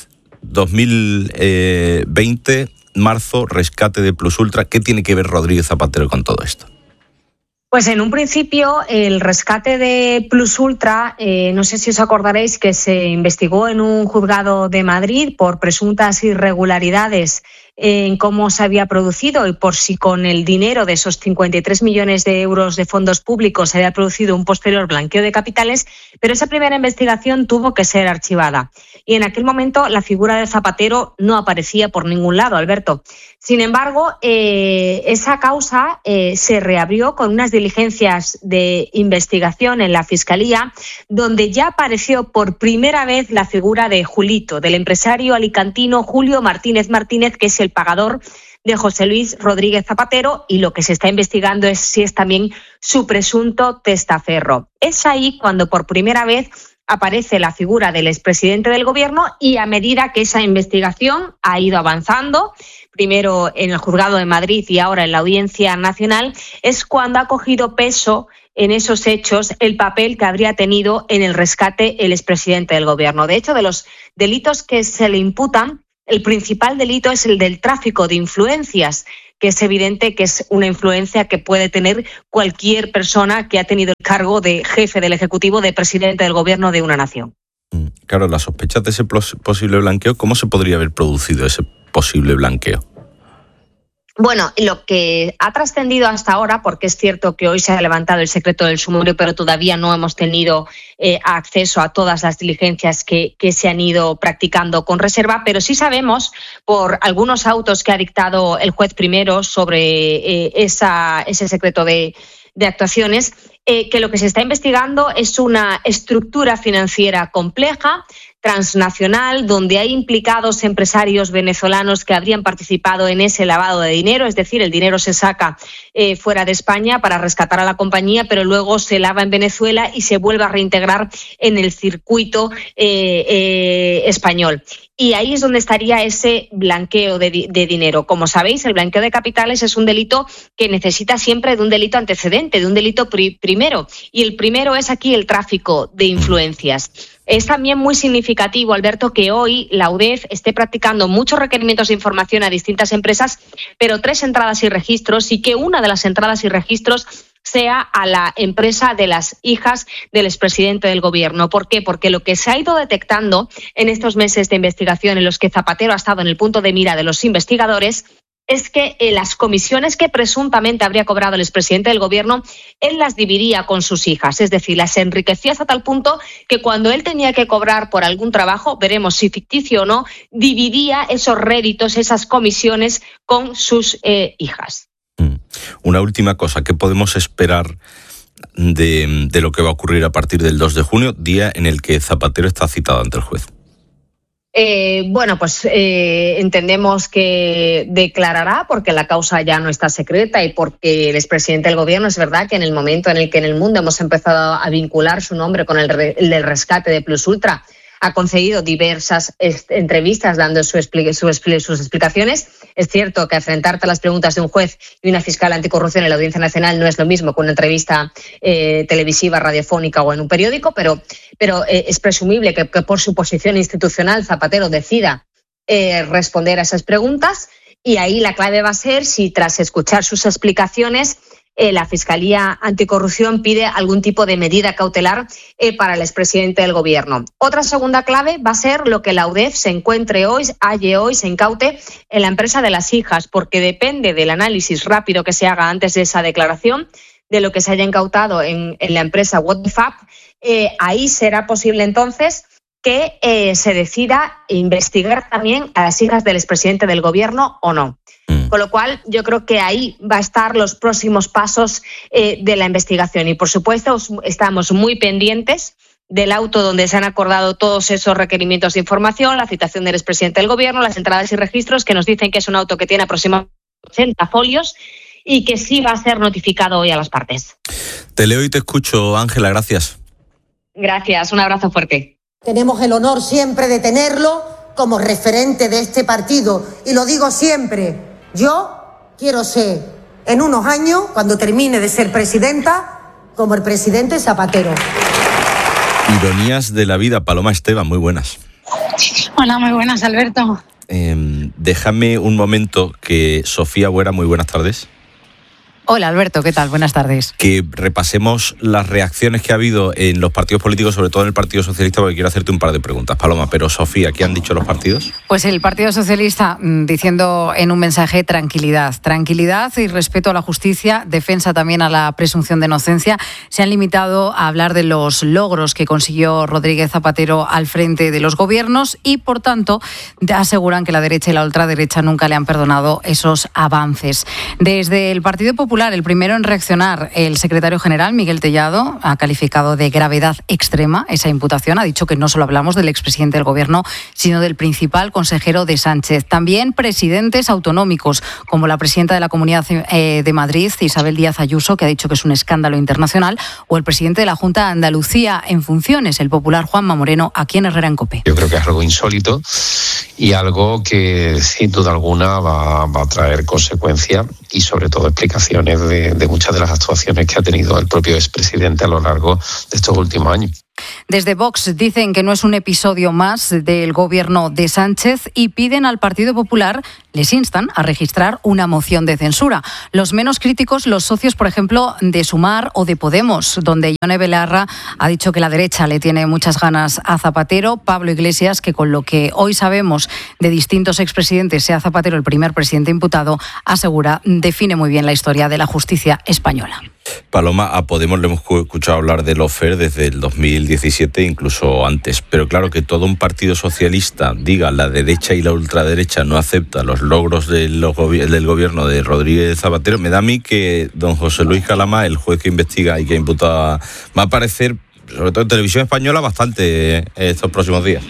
2020, marzo, rescate de Plus Ultra. ¿Qué tiene que ver Rodríguez Zapatero con todo esto? Pues en un principio el rescate de Plus Ultra, no sé si os acordaréis que se investigó en un juzgado de Madrid por presuntas irregularidades en cómo se había producido y por si con el dinero de esos 53 millones de euros de fondos públicos se había producido un posterior blanqueo de capitales, pero esa primera investigación tuvo que ser archivada. Y en aquel momento la figura de Zapatero no aparecía por ningún lado, Alberto. Sin embargo, esa causa se reabrió con unas diligencias de investigación en la Fiscalía, donde ya apareció por primera vez la figura de Julito, del empresario alicantino Julio Martínez Martínez, que es el pagador de José Luis Rodríguez Zapatero, y lo que se está investigando es si es también su presunto testaferro. Es ahí cuando por primera vez aparece la figura del expresidente del Gobierno, y a medida que esa investigación ha ido avanzando, primero en el Juzgado de Madrid y ahora en la Audiencia Nacional, es cuando ha cogido peso en esos hechos el papel que habría tenido en el rescate el expresidente del Gobierno. De hecho, de los delitos que se le imputan, el principal delito es el del tráfico de influencias, que es evidente que es una influencia que puede tener cualquier persona que ha tenido el cargo de jefe del Ejecutivo, de presidente del Gobierno de una nación. Claro, las sospechas de ese posible blanqueo, ¿cómo se podría haber producido ese posible blanqueo? Bueno, lo que ha trascendido hasta ahora, porque es cierto que hoy se ha levantado el secreto del sumario, pero todavía no hemos tenido acceso a todas las diligencias que se han ido practicando con reserva, pero sí sabemos por algunos autos que ha dictado el juez primero sobre ese secreto de actuaciones, que lo que se está investigando es una estructura financiera compleja, transnacional, donde hay implicados empresarios venezolanos que habrían participado en ese lavado de dinero, es decir, el dinero se saca fuera de España para rescatar a la compañía, pero luego se lava en Venezuela y se vuelve a reintegrar en el circuito español. Y ahí es donde estaría ese blanqueo de dinero. Como sabéis, el blanqueo de capitales es un delito que necesita siempre de un delito antecedente, de un delito primero. Y el primero es aquí el tráfico de influencias. Es también muy significativo, Alberto, que hoy la UDEF esté practicando muchos requerimientos de información a distintas empresas, pero 3 entradas y registros, y que una de las entradas y registros sea a la empresa de las hijas del expresidente del Gobierno. ¿Por qué? Porque lo que se ha ido detectando en estos meses de investigación en los que Zapatero ha estado en el punto de mira de los investigadores es que las comisiones que presuntamente habría cobrado el expresidente del Gobierno, él las dividía con sus hijas, es decir, las enriquecía hasta tal punto que cuando él tenía que cobrar por algún trabajo, veremos si ficticio o no, dividía esos réditos, esas comisiones con sus hijas. Una última cosa, ¿qué podemos esperar de lo que va a ocurrir a partir del 2 de junio, día en el que Zapatero está citado ante el juez? Entendemos que declarará, porque la causa ya no está secreta y porque el expresidente del Gobierno, es verdad que en el momento en el que en el mundo hemos empezado a vincular su nombre con el del rescate de Plus Ultra, ha concedido diversas entrevistas dando sus explicaciones. Es cierto que enfrentarte a las preguntas de un juez y una fiscal anticorrupción en la Audiencia Nacional no es lo mismo que una entrevista televisiva, radiofónica o en un periódico, pero es presumible que por su posición institucional Zapatero decida responder a esas preguntas, y ahí la clave va a ser si tras escuchar sus explicaciones la Fiscalía Anticorrupción pide algún tipo de medida cautelar para el expresidente del Gobierno. Otra segunda clave va a ser lo que la UDEF se incaute en la empresa de las hijas, porque depende del análisis rápido que se haga antes de esa declaración, de lo que se haya incautado en la empresa What the Fuck, ahí será posible entonces que se decida investigar también a las hijas del expresidente del Gobierno o no. Con lo cual, yo creo que ahí va a estar los próximos pasos de la investigación. Y, por supuesto, estamos muy pendientes del auto donde se han acordado todos esos requerimientos de información, la citación del expresidente del Gobierno, las entradas y registros, que nos dicen que es un auto que tiene aproximadamente 80 folios y que sí va a ser notificado hoy a las partes. Te leo y te escucho, Ángela, gracias. Gracias, un abrazo fuerte. Tenemos el honor siempre de tenerlo como referente de este partido. Y lo digo siempre, yo quiero ser, en unos años, cuando termine de ser presidenta, como el presidente Zapatero. Ironías de la vida, Paloma Esteban, muy buenas. Hola, muy buenas, Alberto. Déjame un momento que Sofía Buera, muy buenas tardes. Hola Alberto, ¿qué tal? Buenas tardes. Que repasemos las reacciones que ha habido en los partidos políticos, sobre todo en el Partido Socialista, porque quiero hacerte un par de preguntas. Paloma, pero Sofía, ¿qué han dicho los partidos? Pues el Partido Socialista diciendo en un mensaje tranquilidad y respeto a la justicia, defensa también a la presunción de inocencia. Se han limitado a hablar de los logros que consiguió Rodríguez Zapatero al frente de los gobiernos y, por tanto, aseguran que la derecha y la ultraderecha nunca le han perdonado esos avances. Desde el Partido Popular, el primero en reaccionar, el secretario general, Miguel Tellado, ha calificado de gravedad extrema esa imputación. Ha dicho que no solo hablamos del expresidente del Gobierno, sino del principal consejero de Sánchez. También presidentes autonómicos, como la presidenta de la Comunidad de Madrid, Isabel Díaz Ayuso, que ha dicho que es un escándalo internacional, o el presidente de la Junta de Andalucía en funciones, el popular Juanma Moreno, aquí en Herrera en COPE. Yo creo que es algo insólito y algo que sin duda alguna va a traer consecuencias y sobre todo explicaciones de muchas de las actuaciones que ha tenido el propio expresidente a lo largo de estos últimos años. Desde Vox dicen que no es un episodio más del gobierno de Sánchez y piden al Partido Popular, les instan a registrar una moción de censura. Los menos críticos, los socios, por ejemplo, de Sumar o de Podemos, donde Ione Belarra ha dicho que la derecha le tiene muchas ganas a Zapatero. Pablo Iglesias, que con lo que hoy sabemos de distintos expresidentes, sea Zapatero el primer presidente imputado, asegura, define muy bien la historia de la justicia española. Paloma, a Podemos le hemos escuchado hablar del lawfare desde el 2017, incluso antes. Pero claro, que todo un partido socialista diga la derecha y la ultraderecha no acepta los logros del gobierno de Rodríguez Zapatero, me da a mí que don José Luis Calama, el juez que investiga y que imputa, va a aparecer, sobre todo en televisión española, bastante estos próximos días.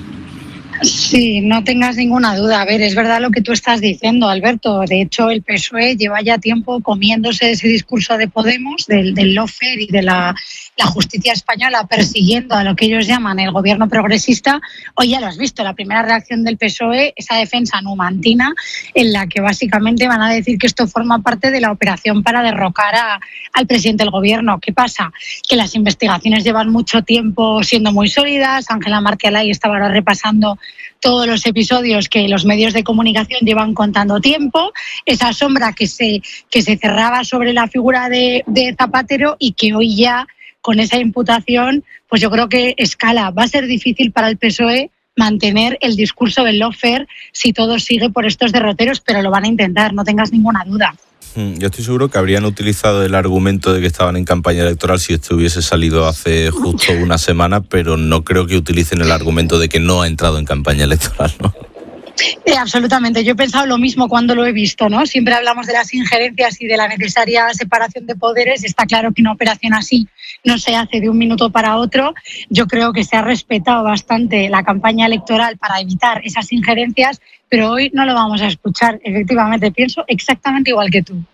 Sí, no tengas ninguna duda. A ver, es verdad lo que tú estás diciendo, Alberto. De hecho, el PSOE lleva ya tiempo comiéndose ese discurso de Podemos, del lawfare y de la justicia española persiguiendo a lo que ellos llaman el gobierno progresista. Hoy ya lo has visto, la primera reacción del PSOE, esa defensa numantina, en la que básicamente van a decir que esto forma parte de la operación para derrocar al presidente del gobierno. ¿Qué pasa? Que las investigaciones llevan mucho tiempo siendo muy sólidas. Ángela Markelay estaba ahora repasando todos los episodios que los medios de comunicación llevan contando tiempo, esa sombra que se cerraba sobre la figura de Zapatero y que hoy ya, con esa imputación, pues yo creo que escala. Va a ser difícil para el PSOE mantener el discurso del lawfare si todo sigue por estos derroteros, pero lo van a intentar, no tengas ninguna duda. Yo estoy seguro que habrían utilizado el argumento de que estaban en campaña electoral si esto hubiese salido hace justo una semana, pero no creo que utilicen el argumento de que no ha entrado en campaña electoral, ¿no? Absolutamente, yo he pensado lo mismo cuando lo he visto, ¿no? Siempre hablamos de las injerencias y de la necesaria separación de poderes. Está claro que una operación así no se hace de un minuto para otro. Yo creo que se ha respetado bastante la campaña electoral para evitar esas injerencias, pero hoy no lo vamos a escuchar. Efectivamente, pienso exactamente igual que tú.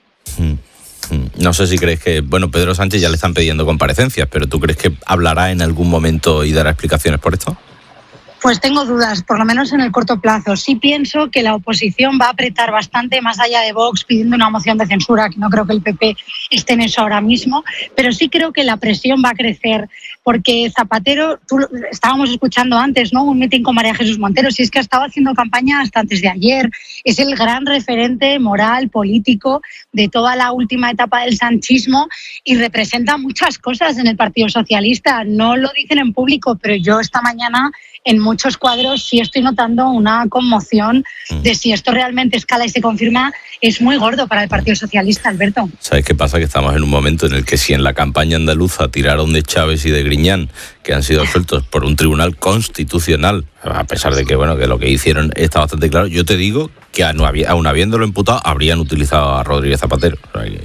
No sé si crees que, bueno, Pedro Sánchez ya le están pidiendo comparecencias, pero ¿tú crees que hablará en algún momento y dará explicaciones por esto? Pues tengo dudas, por lo menos en el corto plazo. Sí pienso que la oposición va a apretar bastante más allá de Vox pidiendo una moción de censura, que no creo que el PP esté en eso ahora mismo, pero sí creo que la presión va a crecer, porque Zapatero, estábamos escuchando antes, ¿no?, un mitin con María Jesús Montero, si es que ha estado haciendo campaña hasta antes de ayer, es el gran referente moral, político de toda la última etapa del sanchismo y representa muchas cosas en el Partido Socialista. No lo dicen en público, pero yo esta mañana en muchos cuadros sí estoy notando una conmoción de si esto realmente escala y se confirma, es muy gordo para el Partido Socialista, Alberto. ¿Sabes qué pasa? Que estamos en un momento en el que si en la campaña andaluza tiraron de Chávez y de Griñán, que han sido absueltos por un tribunal constitucional, a pesar de que bueno, que lo que hicieron está bastante claro, yo te digo que aún habiéndolo imputado, habrían utilizado a Rodríguez Zapatero. O sea que...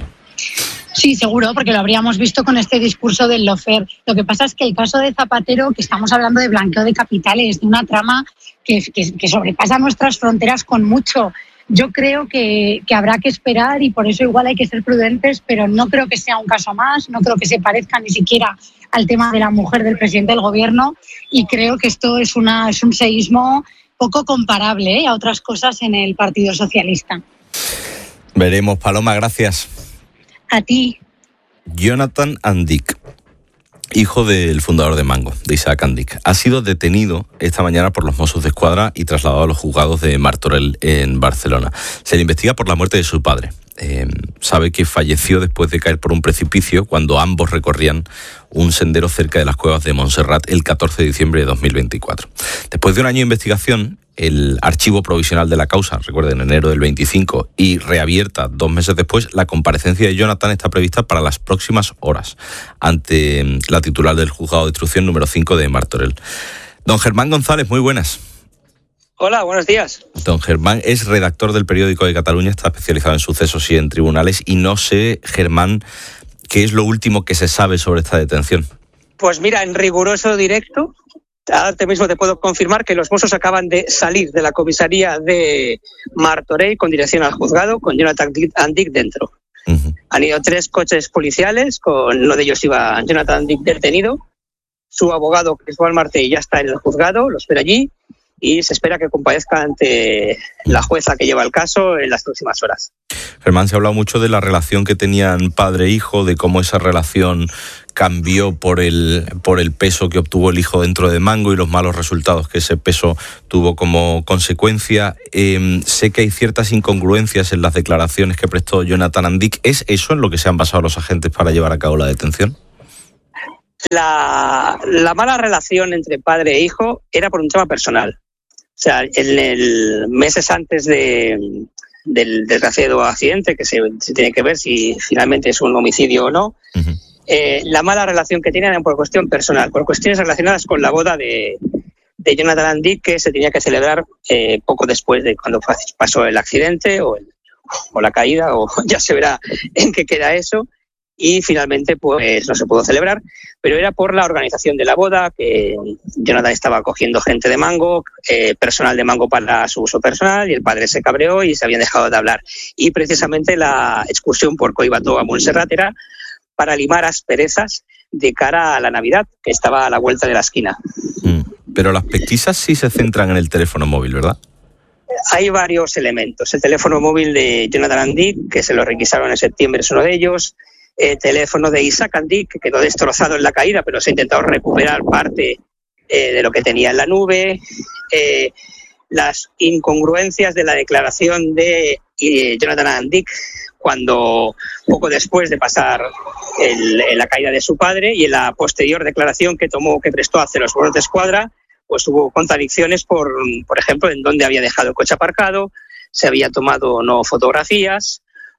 Sí, seguro, porque lo habríamos visto con este discurso del lawfare. Lo que pasa es que el caso de Zapatero, que estamos hablando de blanqueo de capitales, de una trama que sobrepasa nuestras fronteras con mucho. Yo creo que habrá que esperar y por eso igual hay que ser prudentes, pero no creo que sea un caso más, no creo que se parezca ni siquiera al tema de la mujer del presidente del gobierno y creo que esto es un seísmo poco comparable a otras cosas en el Partido Socialista. Veremos, Paloma, gracias. A ti. Jonathan Andic, hijo del fundador de Mango, de Isaac Andic, ha sido detenido esta mañana por los Mossos d'Esquadra y trasladado a los juzgados de Martorell en Barcelona. Se le investiga por la muerte de su padre. Sabe que falleció después de caer por un precipicio cuando ambos recorrían un sendero cerca de las cuevas de Montserrat el 14 de diciembre de 2024. Después de un año de investigación, el archivo provisional de la causa, recuerden, en enero del 25, y reabierta 2 meses después, la comparecencia de Jonathan está prevista para las próximas horas ante la titular del juzgado de instrucción número 5 de Martorell. Don Germán González, muy buenas. Hola, buenos días. Don Germán es redactor del Periódico de Cataluña, está especializado en sucesos y en tribunales, y no sé, Germán, ¿qué es lo último que se sabe sobre esta detención? Pues mira, en riguroso directo, ahora mismo te puedo confirmar que los Mossos acaban de salir de la comisaría de Martorell con dirección al juzgado, con Jonathan Andic dentro. Uh-huh. Han ido 3 coches policiales, con uno de ellos iba Jonathan Andic detenido. Su abogado, Cristóbal Martell, ya está en el juzgado, lo espera allí, y se espera que comparezca ante la jueza que lleva el caso en las próximas horas. Germán, se ha hablado mucho de la relación que tenían padre e hijo, de cómo esa relación cambió por el peso que obtuvo el hijo dentro de Mango y los malos resultados que ese peso tuvo como consecuencia. Sé que hay ciertas incongruencias en las declaraciones que prestó Jonathan Andic. ¿Es eso en lo que se han basado los agentes para llevar a cabo la detención? La mala relación entre padre e hijo era por un tema personal. O sea, meses antes del desgraciado accidente, que se tiene que ver si finalmente es un homicidio o no, uh-huh. La mala relación que tenían era por cuestión personal, por cuestiones relacionadas con la boda de Jonathan Andic, que se tenía que celebrar poco después de cuando pasó el accidente o la caída, o ya se verá en qué queda eso. Y finalmente pues no se pudo celebrar, pero era por la organización de la boda, que Jonathan estaba cogiendo gente de Mango, personal de Mango para su uso personal, y el padre se cabreó y se habían dejado de hablar. Y precisamente la excursión por Collbató a Montserrat era para limar asperezas de cara a la Navidad, que estaba a la vuelta de la esquina. Pero las pesquisas sí se centran en el teléfono móvil, ¿verdad? Hay varios elementos. El teléfono móvil de Jonathan Andic, que se lo requisaron en septiembre, es uno de ellos. El teléfono de Isaac Andic, que quedó destrozado en la caída, pero se ha intentado recuperar parte de lo que tenía en la nube. Las incongruencias de la declaración de Jonathan Andic cuando poco después de pasar la caída de su padre, y en la posterior declaración que prestó hacia los Mossos d'Esquadra, pues hubo contradicciones por ejemplo, en dónde había dejado el coche aparcado, se había tomado o no fotografías,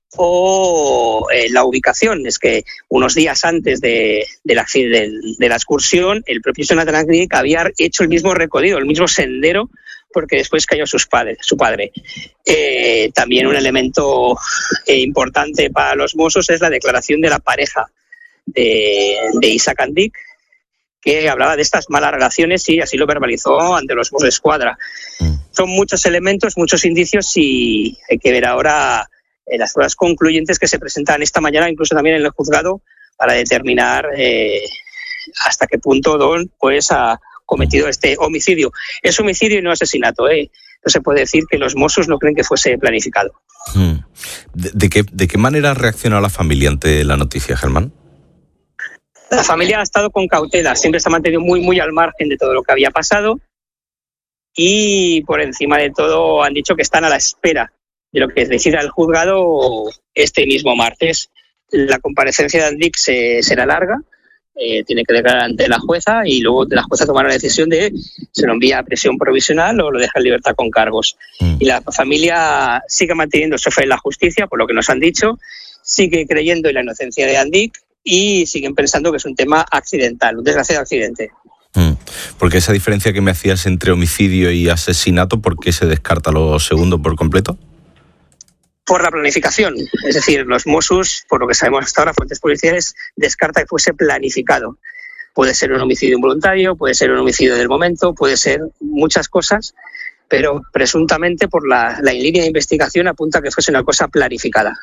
o la ubicación. Es que unos días antes de la excursión, el propio Jonathan Andic había hecho el mismo recorrido, el mismo sendero, porque después cayó su padre. También un elemento importante para los Mossos es la declaración de la pareja de Isaac Andic, que hablaba de estas malas relaciones y así lo verbalizó ante los Mossos d'Esquadra. Son muchos elementos, muchos indicios, y hay que ver ahora las pruebas concluyentes que se presentan esta mañana, incluso también en el juzgado, para determinar hasta qué punto cometido este homicidio. Es homicidio y no asesinato, ¿eh? No se puede decir que los Mossos no creen que fuese planificado. ¿De qué manera reacciona la familia ante la noticia, Germán? La familia ha estado con cautela, siempre se ha mantenido muy al margen de todo lo que había pasado y por encima de todo han dicho que están a la espera de lo que decida el juzgado este mismo martes. La comparecencia de Andic será larga, tiene que declarar ante la jueza y luego la jueza tomará la decisión de se lo envía a prisión provisional o lo deja en libertad con cargos. Y la familia sigue manteniendo su fe en la justicia, por lo que nos han dicho, sigue creyendo en la inocencia de Andic y siguen pensando que es un tema accidental, un desgraciado accidente. Porque esa diferencia que me hacías entre homicidio y asesinato, ¿por qué se descarta lo segundo por completo? Por la planificación, es decir, los Mossos, por lo que sabemos hasta ahora, fuentes policiales, descarta que fuese planificado. Puede ser un homicidio involuntario, puede ser un homicidio del momento, puede ser muchas cosas, pero presuntamente por la línea de investigación apunta que fuese una cosa planificada.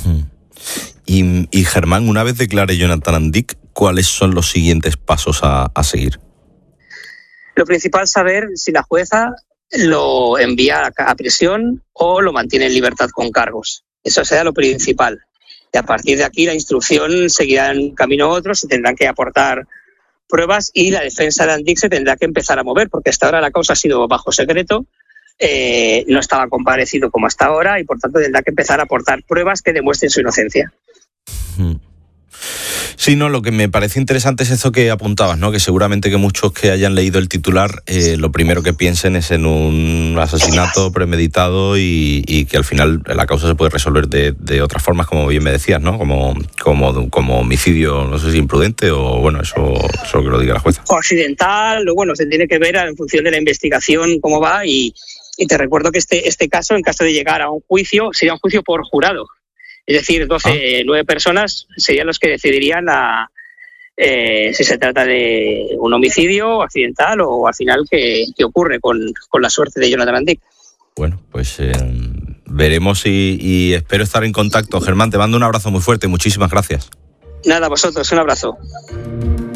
Y Germán, una vez declare Jonathan Andic, ¿cuáles son los siguientes pasos a seguir? Lo principal es saber si la jueza lo envía a prisión o lo mantiene en libertad con cargos. Eso será lo principal. Y a partir de aquí la instrucción seguirá en camino a otro, se tendrán que aportar pruebas y la defensa de Andic se tendrá que empezar a mover, porque hasta ahora la causa ha sido bajo secreto, no estaba comparecido como hasta ahora y por tanto tendrá que empezar a aportar pruebas que demuestren su inocencia. Sí, no, lo que me parece interesante es eso que apuntabas, ¿no? Que seguramente que muchos que hayan leído el titular lo primero que piensen es en un asesinato premeditado y que al final la causa se puede resolver de otras formas, como bien me decías, ¿no? Como homicidio, no sé si imprudente o bueno, eso que lo diga la jueza. O accidental, bueno, se tiene que ver en función de la investigación cómo va y te recuerdo que este caso, en caso de llegar a un juicio, sería un juicio por jurado. Es decir, 9 personas serían los que decidirían si se trata de un homicidio accidental o al final qué ocurre con la suerte de Jonathan Andic. Bueno, pues veremos y espero estar en contacto. Germán, te mando un abrazo muy fuerte. Muchísimas gracias. Nada, vosotros, un abrazo.